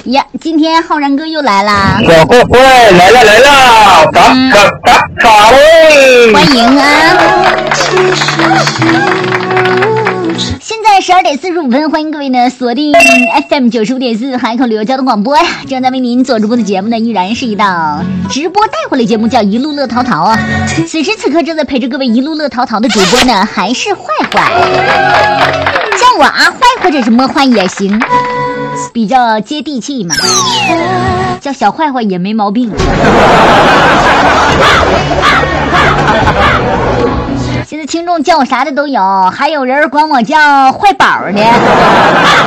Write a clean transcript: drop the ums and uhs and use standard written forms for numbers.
呀，今天浩然哥又来啦！ 小慧慧来了，打嘞！ 欢迎啊！现在12:45，欢迎各位呢锁定 FM 95.4海口旅游交通广播呀！正在为您做直播的节目呢，依然是一档直播带回来节目，叫一路乐淘淘啊！此时此刻正在陪着各位一路乐淘淘的主播呢，还是坏坏，叫我阿坏或者是魔坏也行，比较接地气嘛，叫小坏坏也没毛病。现在听众叫我啥的都有，还有人管我叫坏宝的。